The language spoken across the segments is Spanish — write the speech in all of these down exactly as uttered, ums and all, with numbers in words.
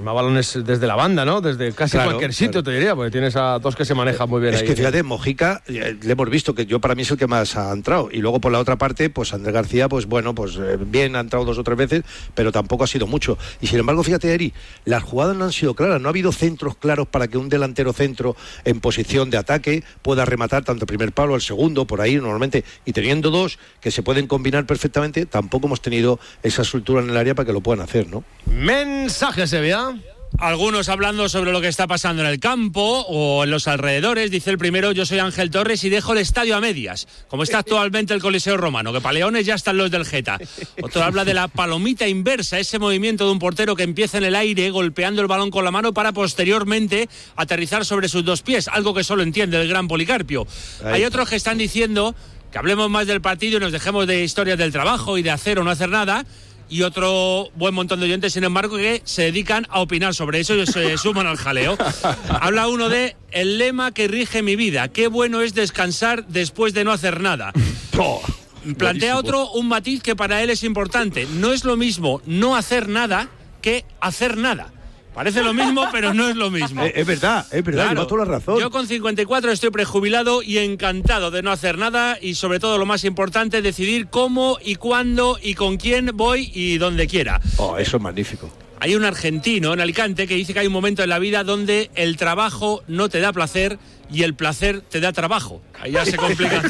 más balones desde la banda, ¿no? Desde casi claro, cualquier sitio, claro. te diría, porque tienes a dos que se manejan muy bien es ahí. Es que fíjate, Mojica, eh, le hemos visto que yo para mí es el que más ha entrado. Y luego por la otra parte, pues Andrés García, pues bueno, pues eh, bien, ha entrado dos o tres veces, pero tampoco ha sido mucho. Y sin embargo, fíjate, Eri, las jugadas no han sido claras. No ha habido centros claros para que un delantero centro en posición de ataque pueda rematar tanto el primer palo al segundo, por ahí normalmente. Y teniendo dos que se pueden combinar perfectamente, tampoco hemos tenido esa soltura en el área para que lo puedan hacer, ¿no? Mensaje, Sevilla. Algunos hablando sobre lo que está pasando en el campo o en los alrededores. Dice el primero: yo soy Ángel Torres y dejo el estadio a medias, como está actualmente el Coliseo Romano, que para leones ya están los del Geta. Otro habla de la palomita inversa, ese movimiento de un portero que empieza en el aire golpeando el balón con la mano para posteriormente aterrizar sobre sus dos pies, algo que solo entiende el gran Policarpio. Ahí. Hay otros que están diciendo que hablemos más del partido y nos dejemos de historias del trabajo y de hacer o no hacer nada. Y otro buen montón de oyentes, sin embargo, que se dedican a opinar sobre eso y se suman al jaleo. Habla uno de el lema que rige mi vida: qué bueno es descansar después de no hacer nada. Oh, Plantea buenísimo. Otro un matiz que para él es importante: no es lo mismo no hacer nada que hacer nada. Parece lo mismo, pero no es lo mismo. Es, es verdad, es verdad, claro, lleva toda la razón. Yo con cincuenta y cuatro estoy prejubilado y encantado de no hacer nada y sobre todo lo más importante, decidir cómo y cuándo y con quién voy y donde quiera. Oh, eso es magnífico. Hay un argentino en Alicante que dice que hay un momento en la vida donde el trabajo no te da placer y el placer te da trabajo. Ahí ya se complica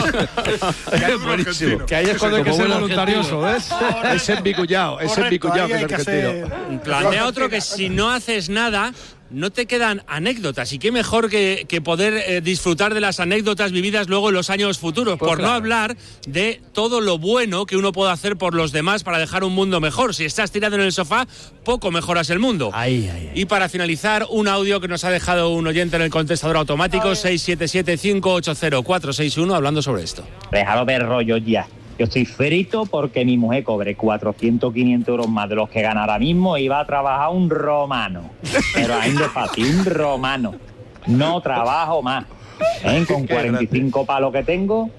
todo. Es buenísimo. Que ahí es cuando hay que ser voluntarioso, ¿ves? Es envicullado, es envicullado que es argentino. Plantea otro que si no haces nada, no te quedan anécdotas. Y qué mejor que, que poder eh, disfrutar de las anécdotas vividas luego en los años futuros. Pues por claro. no hablar de todo lo bueno que uno puede hacer por los demás para dejar un mundo mejor. Si estás tirado en el sofá, poco mejoras el mundo. Ahí, ahí, ahí. Y para finalizar, un audio que nos ha dejado un oyente en el contestador automático, seis siete siete, cinco ocho cero, cuatro seis uno, hablando sobre esto. Déjalo de rollo ya. Yo estoy frito porque mi mujer cobre cuatrocientos, quinientos euros más de los que gana ahora mismo y va a trabajar un romano. Pero ahí no es fácil, un romano. No trabajo más. ¿Eh? Con cuarenta y cinco palos que tengo,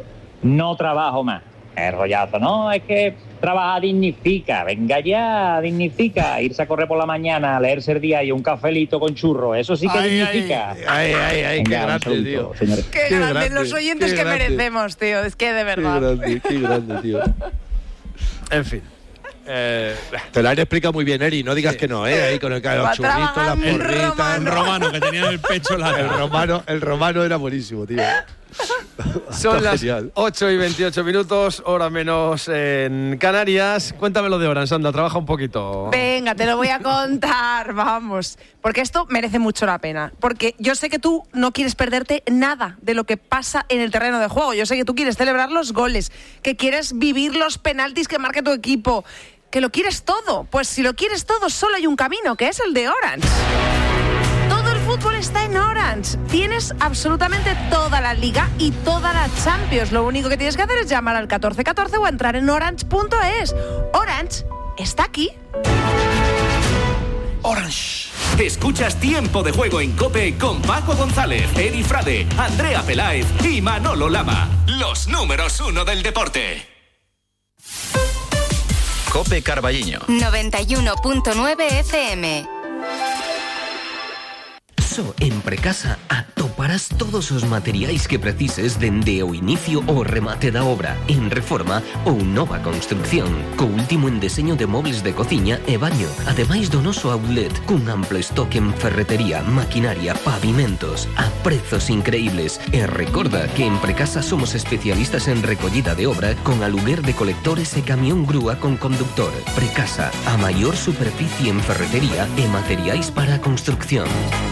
no trabajo más. El rollazo, no, es que trabajar dignifica. Venga ya, dignifica. Irse a correr por la mañana, leerse el día y un cafelito con churro, eso sí que ay, dignifica. Ay, ay, ay, qué grande, saludo, tío. Qué, qué grande, grande, los oyentes que grande. merecemos, tío. Es que de verdad. Qué grande, qué grande, tío. En fin. Eh, Te lo han explicado muy bien, Eri, no digas sí. que no, ¿eh? Ahí con el, el churrito, la porrita, el romano que tenía en el pecho la el romano, el romano era buenísimo, tío. Son las ocho y veintiocho minutos, hora menos en Canarias. Cuéntamelo de Orange, anda, trabaja un poquito. Venga, te lo voy a contar, vamos. Porque esto merece mucho la pena. Porque yo sé que tú no quieres perderte nada de lo que pasa en el terreno de juego. Yo sé que tú quieres celebrar los goles, que quieres vivir los penaltis que marque tu equipo, que lo quieres todo. Pues si lo quieres todo, solo hay un camino, que es el de Orange. Todo el fútbol está en Orange. Tienes absolutamente toda la Liga y toda la Champions. Lo único que tienes que hacer es llamar al catorce catorce o entrar en orange punto es. Orange está aquí. Orange. Escuchas Tiempo de Juego en COPE con Paco González, Eri Frade, Andrea Peláez y Manolo Lama. Los números uno del deporte. COPE Carballiño. noventa y uno punto nueve F M. En Precasa atoparás todos os materiais que precises dende o inicio ou remate da obra, en reforma ou nova construcción, co último en deseño de móveis de cociña e baño, ademais do noso outlet, cun amplo stock en ferretería, maquinaria, pavimentos, a prezos increíbles. E recorda que en Precasa somos especialistas en recollida de obra con aluguer de colectores e camión grúa con conductor. Precasa, a maior superficie en ferretería e materiais para a construcción.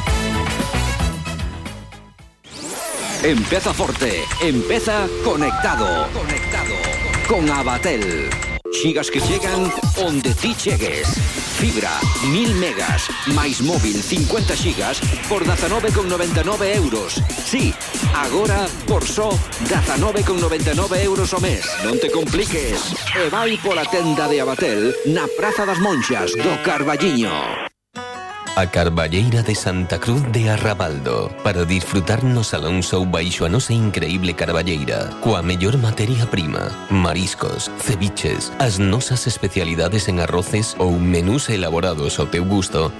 Empeza forte, empeza conectado. Conectado con Abatel. Xigas que chegan onde ti chegues. Fibra, mil megas, máis móvil cincuenta xigas por dezanove con noventa e nove euros. Sí, agora por só dezanove con noventa e nove euros o mes. Non te compliques. E vai pola tenda de Abatel na Praza das Monxas do Carballiño. A Carballeira de Santa Cruz de Arrabaldo, para disfrutar no Salón Show baixo a nosa increíble carballeira, coa mellor materia prima, mariscos, ceviches, as nosas especialidades en arroces ou menús elaborados ao teu gusto,